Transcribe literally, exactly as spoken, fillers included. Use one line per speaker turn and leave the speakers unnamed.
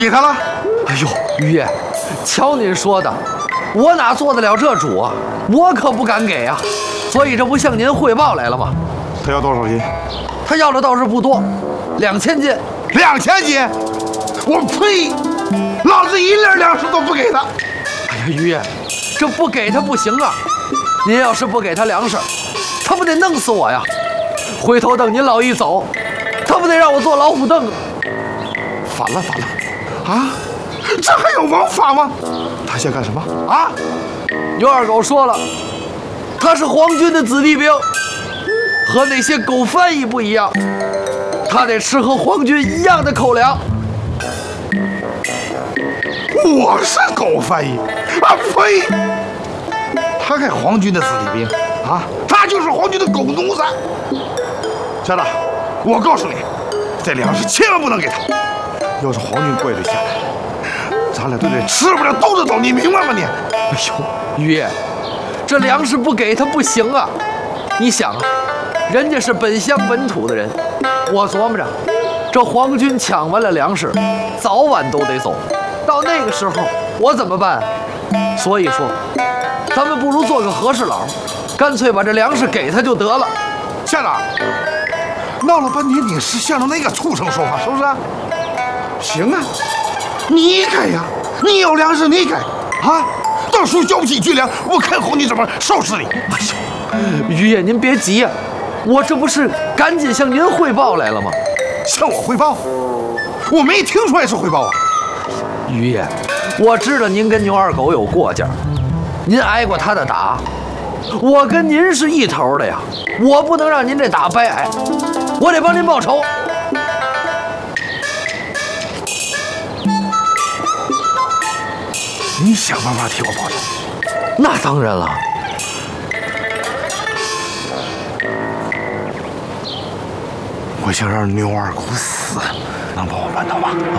你看了？
哎呦，于爷，瞧您说的，我哪做得了这主啊？我可不敢给啊，所以这不向您汇报来了吗？
他要多少斤？
他要的倒是不多，两千斤。
两千斤？我呸！老子一粒粮食都不给他。
哎呀，于爷，这不给他不行啊！您要是不给他粮食，他不得弄死我呀？回头等您老一走，他不得让我坐老虎凳？
反了反了！啊，这还有王法吗？他想干什么啊？
牛二狗说了，他是皇军的子弟兵，和那些狗翻译不一样，他得吃和皇军一样的口粮。
我是狗翻译啊！呸！他还皇军的子弟兵啊？他就是皇军的狗奴才。小子，我告诉你，这粮食千万不能给他。要是皇军怪罪下来，咱俩都得吃不了兜着走，你明白吗你？
哎呦，于爷，这粮食不给他不行啊！你想啊，人家是本乡本土的人，我琢磨着，这皇军抢完了粮食，早晚都得走，到那个时候我怎么办？所以说，咱们不如做个和事佬，干脆把这粮食给他就得了。
县长，闹了半天你是向着那个畜生说话，是不是？行啊，你给呀，你有粮食你给啊，到时候交不起军粮，我看红你怎么收拾你。
哎呦，于爷您别急呀、啊，我这不是赶紧向您汇报来了吗？
向我汇报？我没听出来是汇报啊。
于爷，我知道您跟牛二狗有过节，您挨过他的打，我跟您是一头的呀，我不能让您这打白挨，我得帮您报仇。
你想办法替我报仇？
那当然了。
我想让牛二狗死，能帮我办到吗？